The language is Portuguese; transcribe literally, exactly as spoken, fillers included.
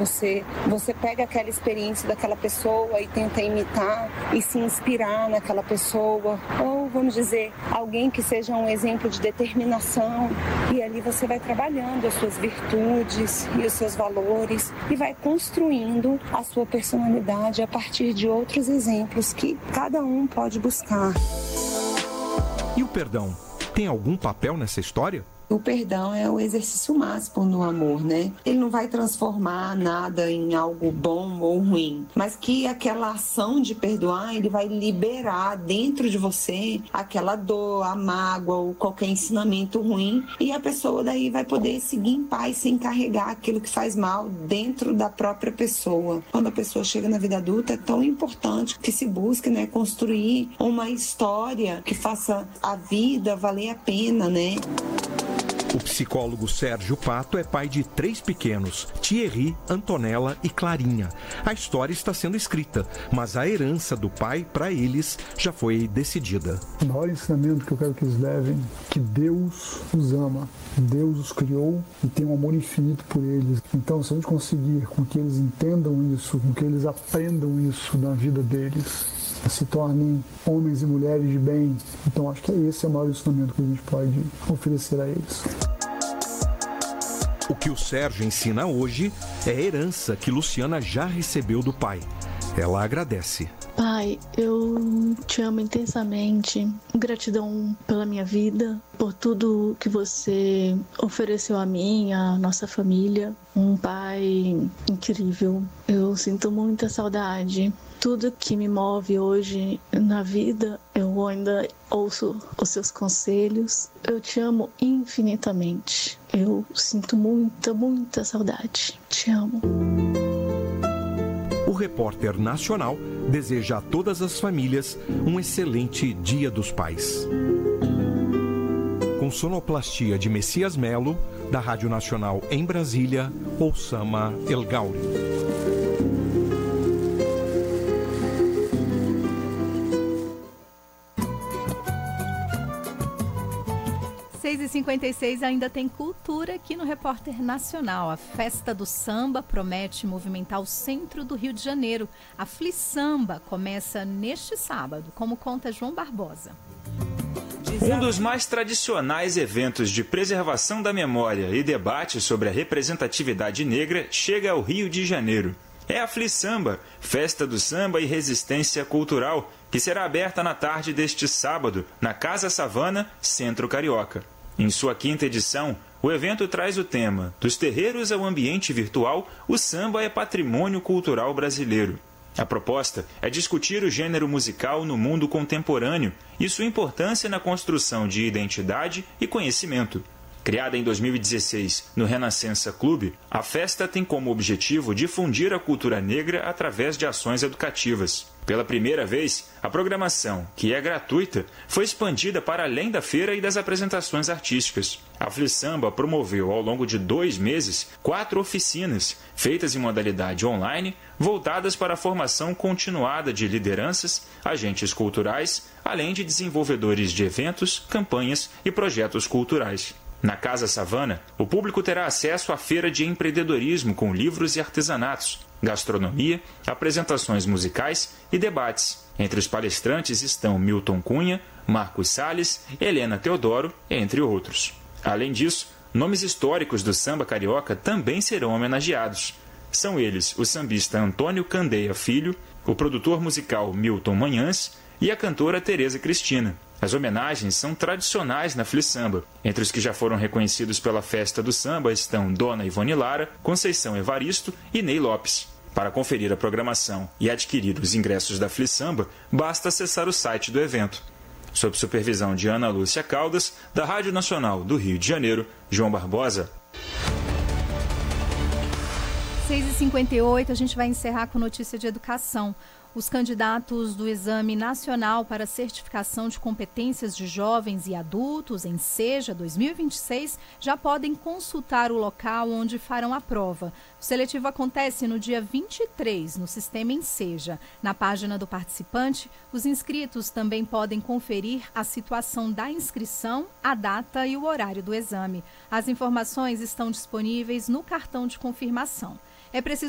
você, você pega aquela experiência daquela pessoa e tenta imitar e se inspirar naquela pessoa, ou vamos dizer, alguém que seja um exemplo de determinação, e ali você vai trabalhando as suas virtudes e os seus valores e vai construindo a sua personalidade a partir de outros exemplos que cada um pode buscar. E o perdão tem algum papel nessa história? O perdão é o exercício máximo do amor, né? Ele não vai transformar nada em algo bom ou ruim, mas que aquela ação de perdoar, ele vai liberar dentro de você aquela dor, a mágoa ou qualquer ensinamento ruim, e a pessoa daí vai poder seguir em paz sem carregar aquilo que faz mal dentro da própria pessoa. Quando a pessoa chega na vida adulta, é tão importante que se busque, né, construir uma história que faça a vida valer a pena, né? O psicólogo Sérgio Pato é pai de três pequenos, Thierry, Antonella e Clarinha. A história está sendo escrita, mas a herança do pai para eles já foi decidida. O maior ensinamento que eu quero que eles levem é que Deus os ama, Deus os criou e tem um amor infinito por eles. Então, se a gente conseguir com que eles entendam isso, com que eles aprendam isso na vida deles, se tornem homens e mulheres de bem. Então acho que esse é o maior ensinamento que a gente pode oferecer a eles. O que o Sérgio ensina hoje é a herança que Luciana já recebeu do pai. Ela agradece. Pai, eu te amo intensamente. Gratidão pela minha vida, por tudo que você ofereceu a mim, a nossa família. Um pai incrível. Eu sinto muita saudade. Tudo que me move hoje na vida, eu ainda ouço os seus conselhos. Eu te amo infinitamente. Eu sinto muita, muita saudade. Te amo. O repórter nacional deseja a todas as famílias um excelente Dia dos Pais. Com sonoplastia de Messias Melo, da Rádio Nacional em Brasília, Oussama El Gauri. seis e cinquenta e seis ainda tem cultura aqui no Repórter Nacional. A Festa do Samba promete movimentar o centro do Rio de Janeiro. A Fli-Samba começa neste sábado, como conta João Barbosa. Um dos mais tradicionais eventos de preservação da memória e debate sobre a representatividade negra chega ao Rio de Janeiro. É a Fli-Samba, Festa do Samba e Resistência Cultural, que será aberta na tarde deste sábado, na Casa Savana, Centro Carioca. Em sua quinta edição, o evento traz o tema "Dos terreiros ao ambiente virtual, o samba é patrimônio cultural brasileiro". A proposta é discutir o gênero musical no mundo contemporâneo e sua importância na construção de identidade e conhecimento. Criada em dois mil e dezesseis no Renascença Clube, a festa tem como objetivo difundir a cultura negra através de ações educativas. Pela primeira vez, a programação, que é gratuita, foi expandida para além da feira e das apresentações artísticas. A Fli-Samba promoveu, ao longo de dois meses, quatro oficinas, feitas em modalidade online, voltadas para a formação continuada de lideranças, agentes culturais, além de desenvolvedores de eventos, campanhas e projetos culturais. Na Casa Savana, o público terá acesso à feira de empreendedorismo com livros e artesanatos, gastronomia, apresentações musicais e debates. Entre os palestrantes estão Milton Cunha, Marcos Salles, Helena Teodoro, entre outros. Além disso, nomes históricos do samba carioca também serão homenageados. São eles o sambista Antônio Candeia Filho, o produtor musical Milton Manhãs e a cantora Tereza Cristina. As homenagens são tradicionais na Fli-Samba. Entre os que já foram reconhecidos pela Festa do Samba estão Dona Ivone Lara, Conceição Evaristo e Ney Lopes. Para conferir a programação e adquirir os ingressos da Fli-Samba, basta acessar o site do evento. Sob supervisão de Ana Lúcia Caldas, da Rádio Nacional do Rio de Janeiro, João Barbosa. seis e cinquenta e oito, a gente vai encerrar com notícia de educação. Os candidatos do Exame Nacional para Certificação de Competências de Jovens e Adultos, ENSEJA dois mil e vinte e seis, já podem consultar o local onde farão a prova. O seletivo acontece no dia vinte e três, no sistema ENSEJA. Na página do participante, os inscritos também podem conferir a situação da inscrição, a data e o horário do exame. As informações estão disponíveis no cartão de confirmação. É preciso